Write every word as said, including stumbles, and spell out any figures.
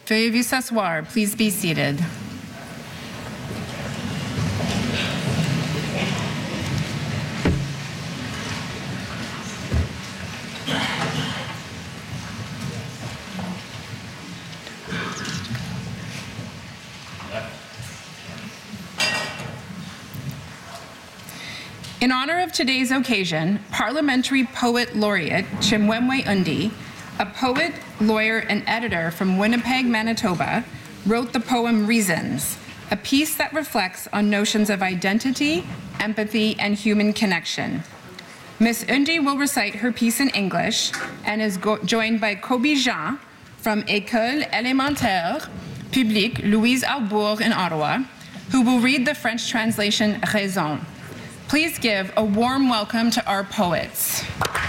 Veuillez vous s'asseoir. Please be seated. In honor of today's occasion, Parliamentary Poet Laureate Chimwemwe Undi, a poet, lawyer, and editor from Winnipeg, Manitoba, wrote the poem Reasons, a piece that reflects on notions of identity, empathy, and human connection. Miz Undi will recite her piece in English and is joined by Kobe Jean from École Élémentaire Publique Louise Arbour in Ottawa, who will read the French translation Raison. Please give a warm welcome to our poets.